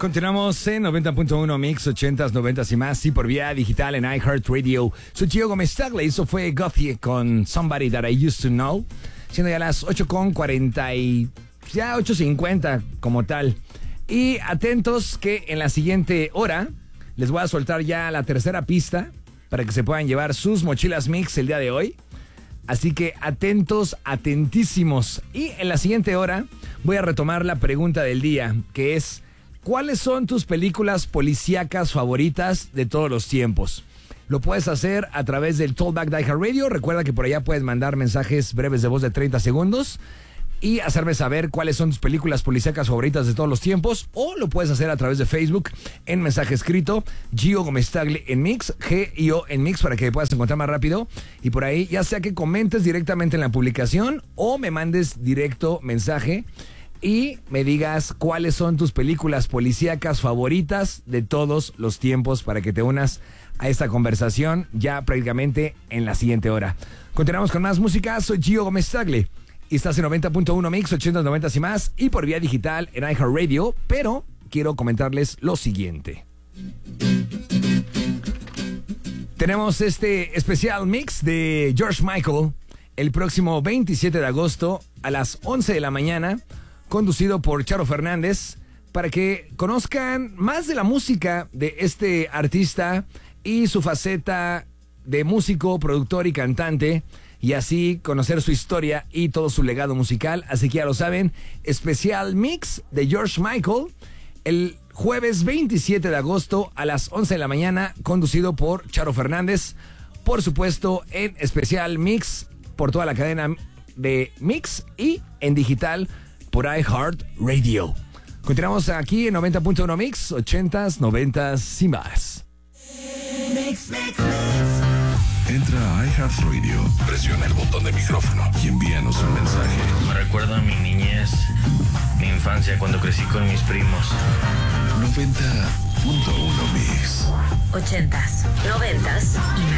Continuamos en 90.1 Mix, 80s, 90s y más, y por vía digital en iHeartRadio. Soy Gio Gómez Tagle, eso fue Gotye con Somebody That I Used to Know, siendo ya las 8:40 y ya 8:50 como tal. Y atentos que en la siguiente hora les voy a soltar ya la tercera pista para que se puedan llevar sus mochilas Mix el día de hoy. Así que atentos, atentísimos. Y en la siguiente hora voy a retomar la pregunta del día, que es: ¿cuáles son tus películas policíacas favoritas de todos los tiempos? Lo puedes hacer a través del Talkback de iHeartRadio. Recuerda que por allá puedes mandar mensajes breves de voz de 30 segundos y hacerme saber cuáles son tus películas policíacas favoritas de todos los tiempos. O lo puedes hacer a través de Facebook en mensaje escrito, Gio Gómez Tagle en Mix, G-I-O en Mix, para que puedas encontrar más rápido. Y por ahí, ya sea que comentes directamente en la publicación o me mandes directo mensaje y me digas cuáles son tus películas policíacas favoritas de todos los tiempos, para que te unas a esta conversación ya prácticamente en la siguiente hora. Continuamos con más música. Soy Gio Gómez Tagle y estás en 90.1 Mix, 80s, 90s y más, y por vía digital en iHeartRadio. Pero quiero comentarles lo siguiente. Tenemos este especial mix de George Michael el próximo 27 de agosto a las 11 de la mañana, conducido por Charo Fernández, para que conozcan más de la música de este artista y su faceta de músico, productor y cantante, y así conocer su historia y todo su legado musical. Así que ya lo saben, especial mix de George Michael el jueves 27 de agosto a las 11 de la mañana, conducido por Charo Fernández, por supuesto en especial mix por toda la cadena de Mix y en digital por iHeartRadio. Continuamos aquí en 90.1 Mix, 80s, 90s y más. Mix. Entra a iHeartRadio, presiona el botón de micrófono y envíanos un mensaje. Me recuerda a mi niñez, mi infancia, cuando crecí con mis primos. 90.1 Mix. 80s, 90s y